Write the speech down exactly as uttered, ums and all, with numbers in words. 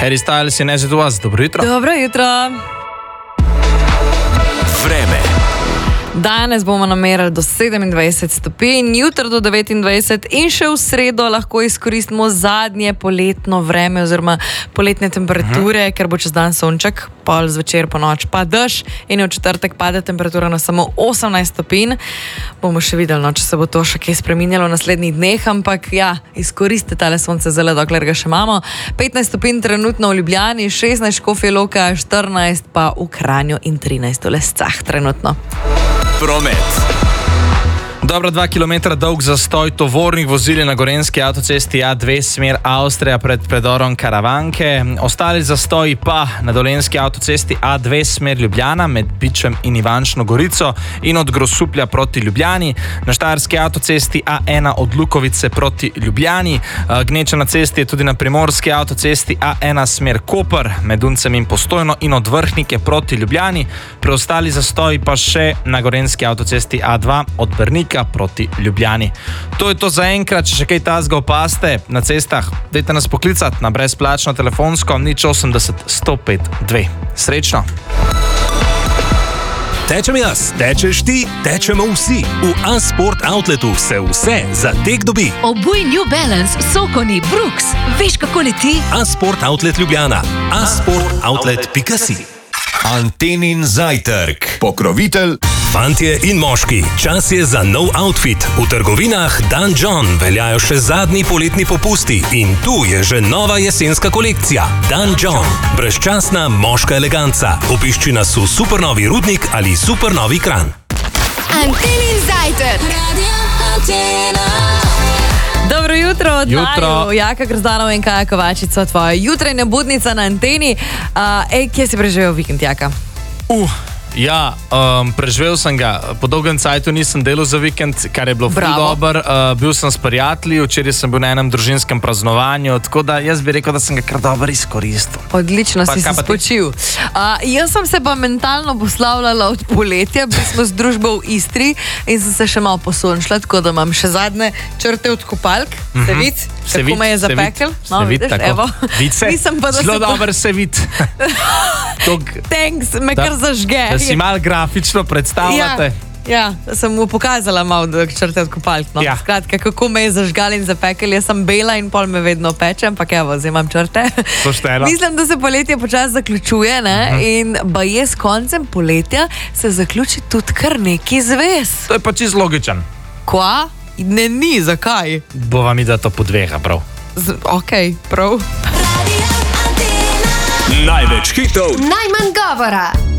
Harry Styles in As It Was. Dobro jutro. Dobro jutro. Vreme. Danes bomo namerali do sedemindvajset stopinj, jutro do devetindvajset in še v sredo lahko izkoristimo zadnje poletno vreme oziroma poletne temperature, ker bo čez dan sonček, pol zvečer, po noč pa dež in v četrtek pade temperatura na samo osemnajst stopinj. Bomo še videli, no, če se bo to še kaj spreminjalo v naslednjih dneh, ampak ja, izkoristite tale sonce zelo, dokler ga še imamo. petnajst stopinj trenutno v Ljubljani, šestnajst Škofja Loka, štirinajst pa v Kranju in trinajst v Lescah trenutno. Promet. Dobro dva kilometra dolg zastoj tovornih vozil na gorenjski avtocesti A dve smer Avstrija pred predorom Karavanke. Ostali zastoji pa na dolenjski avtocesti A dve smer Ljubljana med Bičem in Ivančno Gorico in od Grosuplja proti Ljubljani. Na štajerski avtocesti A ena od Lukovice proti Ljubljani. Gneča na cesti je tudi na primorski avtocesti A ena smer Koper med Uncem in Postojno in od Vrhnike proti Ljubljani. Preostali zastoji pa še na gorenjski avtocesti A dva od Brnika proti Ljubljani. To je to za enkrat, če še kaj tazga opaste na cestah, dajte nas poklicati na brezplačno telefonsko nič osemdeset sto pet dve. Srečno! Tečem jaz, tečeš ti, tečemo vsi. V A-Sport Outletu se vse za tek dobi. Obuj New Balance, Sokoni, Brooks. Veš, kako leti? A-Sport Outlet Ljubljana. a sport outlet pika si. Antenin zajtrk. Pokrovitelj. Fantje in moški, čas je za nov outfit. V trgovinah Dan John veljajo še zadnji poletni popusti in tu je že nova jesenska kolekcija. Dan John. Brezčasna moška eleganca. Obišči nas v Supernovi Rudnik ali Supernovi Kranj. Antenin zajtrk. Radio Antena. Dobro jutro od Jutro. naju, Jaka Grozdanov in Kaja Kovačica, tvoja jutranja budnica na Anteni. Uh, ej, kje si preživel vikend, Jaka? Uh, ja, um, preživel sem ga. Po dolgem cajtu nisem delal za vikend, kar je bilo ful dober. Uh, bil sem s prijatelji, včeraj sem bil na enem družinskem praznovanju, tako da jaz bi rekel, da sem ga kar dobro izkoristil. Odlično Pa si se kaj pa ti? spočil. Uh, jaz sem se pa mentalno poslavljala od poletja, bili smo z družbo v Istri in sem se še malo posončila, tako da imam še zadnje črte od kopalk. Se vidi, Se kako vid, me je se vid, zapekel. se vid, vidiš, tako. evo. Vid se. Nisem pa, da Zelo se to- dobro se vidi. Thanks, me Da- kar zažge. Da si malo grafično predstavljate. Ja, ja, sem mu pokazala malo da črte od kopalk. No. Ja. Skratka, kako me je zažgal in zapekel. Jaz sem bela in pol me vedno peče, ampak evo, zdaj imam črte. Pošteno. Mislim, da se poletje počasi zaključuje, ne? Uh -huh. In baje s koncem poletja se zaključi tudi kar neki zvez. To je pa čisto logičen. Kva? Ne, ni, zakaj? Bova mi da to podveha, prav. Z, ok, prav. Največ hitov. Najmanj govora.